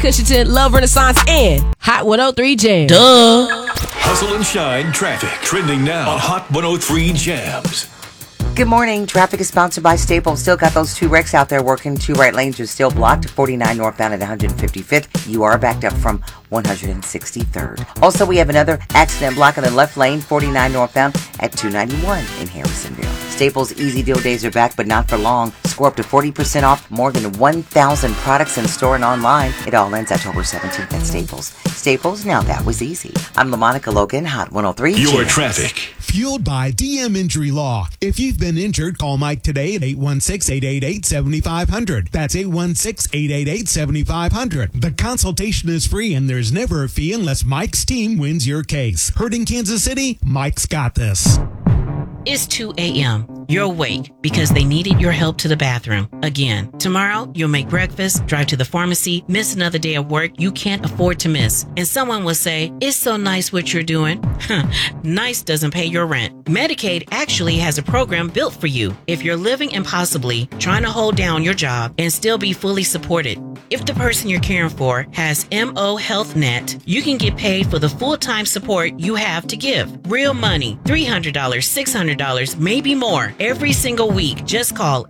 Cushington, Love Renaissance, and Hot 103 Jams. Duh. Hustle and Shine traffic trending now on Hot 103 Jams. Good morning. Traffic is sponsored by Staples. Still got those two wrecks out there working. Two right lanes are still blocked. 49 northbound at 155th. You are backed up from 163rd. Also, we have another accident block in the left lane, 49 northbound at 291 in Harrisonville. Staples Easy Deal days are back, but not for long. Score up to 40% off more than 1,000 products in store and online. It all ends October 17th at Staples. Staples, now that was easy. I'm LaMonica Logan, Hot 103. Your traffic. Fueled by DM Injury Law. If you've been injured, call Mike today at 816-888-7500. That's 816-888-7500. The consultation is free and there's never a fee unless Mike's team wins your case. Hurting Kansas City? Mike's got this. It's 2 a.m. You're awake because they needed your help to the bathroom. Again, tomorrow you'll make breakfast, drive to the pharmacy, miss another day of work you can't afford to miss. And someone will say, it's so nice what you're doing. Nice doesn't pay your rent. Medicaid actually has a program built for you if you're living impossibly, trying to hold down your job and still be fully supported. If the person you're caring for has MO Health Net, you can get paid for the full-time support you have to give. Real money, $300, $600, maybe more. Every single week, just call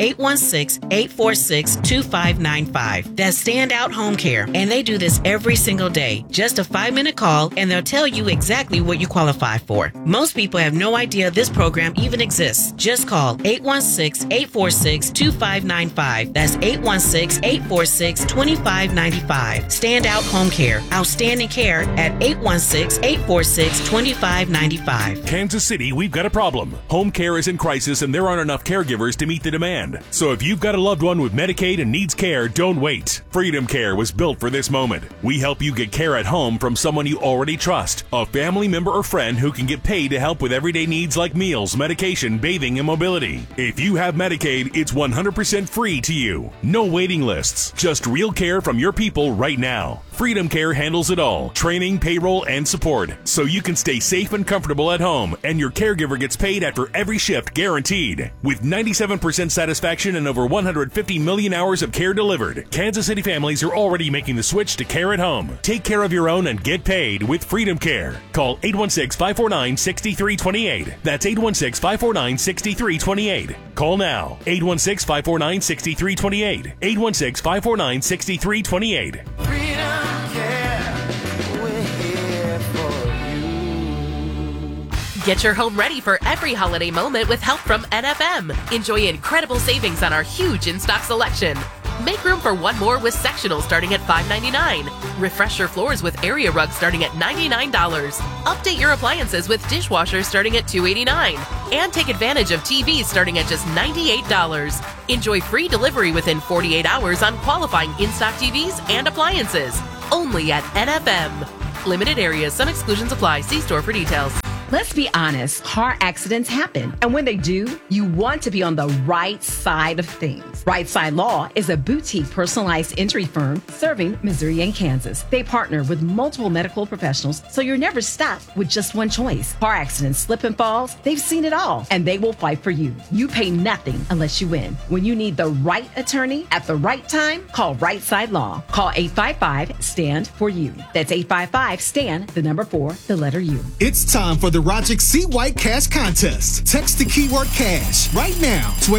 816-846-2595. That's Standout Home Care, and they do this every single day. Just a 5-minute call, and they'll tell you exactly what you qualify for. Most people have no idea this program even exists. Just call 816-846-2595. That's 816-846-2595. Standout Home Care. Outstanding care at 816-846-2595. Kansas City, we've got a problem. Home care is in crisis and there aren't enough caregivers to meet the demand. So if you've got a loved one with Medicaid and needs care, don't wait. Freedom Care was built for this moment. We help you get care at home from someone you already trust, a family member or friend who can get paid to help with everyday needs like meals, medication, bathing, and mobility. If you have Medicaid, it's 100% free to you. No waiting lists, just real care from your people right now. Freedom Care handles it all, training, payroll, and support, so you can stay safe and comfortable at home, and your caregiver gets paid after every shift guaranteed. With 97% satisfaction and over 150 million hours of care delivered, Kansas City families are already making the switch to care at home. Take care of your own and get paid with Freedom Care. Call 816-549-6328. That's 816-549-6328. Call now. 816-549-6328. 816-549-6328. Get your home ready for every holiday moment with help from NFM. Enjoy incredible savings on our huge in-stock selection. Make room for one more with sectional starting at $5.99. Refresh your floors with area rugs starting at $99. Update your appliances with dishwashers starting at $289. And take advantage of TVs starting at just $98. Enjoy free delivery within 48 hours on qualifying in-stock TVs and appliances. Only at NFM. Limited areas. Some exclusions apply. See store for details. Let's be honest, car accidents happen. And when they do, you want to be on the right side of things. Right Side Law is a boutique personalized injury firm serving Missouri and Kansas. They partner with multiple medical professionals, so you're never stuck with just one choice. Car accidents, slip and falls, they've seen it all, and they will fight for you. You pay nothing unless you win. When you need the right attorney at the right time, call Right Side Law. Call 855-STAND-FOR-YOU. That's 855-STAND, the number 4, the letter U. It's time for the Rogic C. White Cash Contest. Text the keyword cash right now to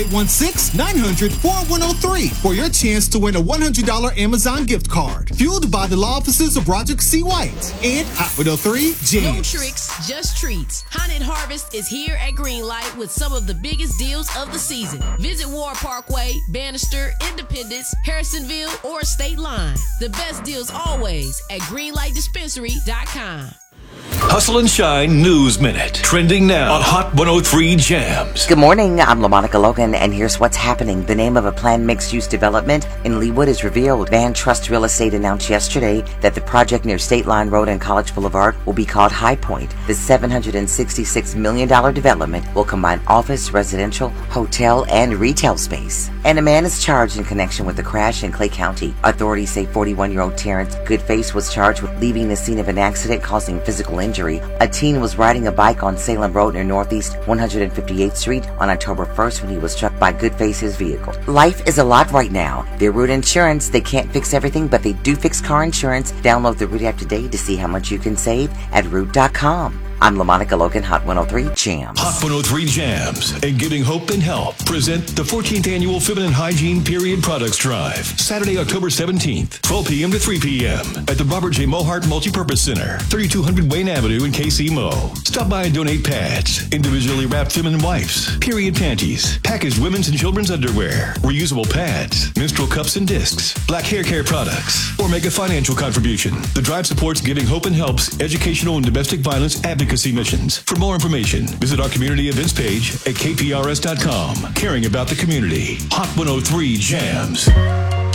816-900-4103 for your chance to win a $100 Amazon gift card. Fueled by the law offices of Rogic C. White and Hot 103 Jams. No tricks, just treats. Haunted Harvest is here at Greenlight with some of the biggest deals of the season. Visit Ward Parkway, Bannister, Independence, Harrisonville, or State Line. The best deals always at greenlightdispensary.com. Hustle and Shine News Minute. Trending now on Hot 103 Jams. Good morning. I'm LaMonica Logan, and here's what's happening. The name of a planned mixed-use development in Leawood is revealed. Van Trust Real Estate announced yesterday that the project near State Line Road and College Boulevard will be called High Point. The $766 million development will combine office, residential, hotel, and retail space. And a man is charged in connection with the crash in Clay County. Authorities say 41-year-old Terrence Goodface was charged with leaving the scene of an accident causing physical injury. trajectory. A teen was riding a bike on Salem Road near Northeast 158th Street on October 1st when he was struck by Goodface's vehicle. Life is a lot right now. They're Root Insurance. They can't fix everything, but they do fix car insurance. Download the Root app today to see how much you can save at Root.com. I'm LaMonica Logan, Hot 103 Jams. Hot 103 Jams and Giving Hope and Help present the 14th Annual Feminine Hygiene Period Products Drive. Saturday, October 17th, 12 p.m. to 3 p.m. at the Robert J. Mohart Multipurpose Center, 3200 Wayne Avenue in KC Mo. Stop by and donate pads, individually wrapped feminine wipes, period panties, packaged women's and children's underwear, reusable pads, menstrual cups and discs, black hair care products, or make a financial contribution. The drive supports Giving Hope and Help's educational and domestic violence advocacy missions. For more information, visit our community events page at kprs.com. Caring about the community. Hot 103 Jams.